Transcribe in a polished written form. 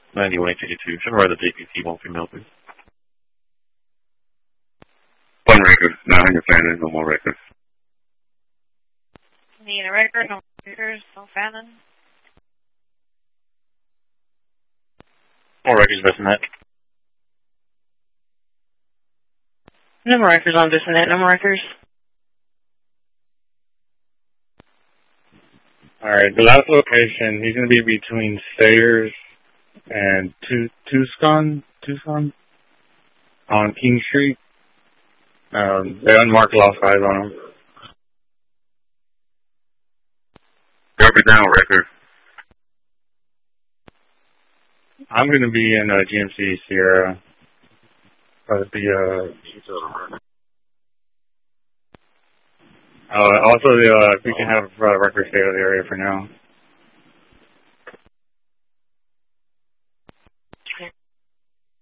9182. Should ride the JPT 1 female, please. One record, 900 Fannin, no more records. Need a record, no records, no Fannin. More records, Bassinet. No more records on Bassinet, no more records. Alright, the last location, he's going to be between Sayers and Tucson on King Street. They unmarked lost eyes on him. Copy down, record. I'm going to be in GMC Sierra. Also, if we can have records stay out of the area for now.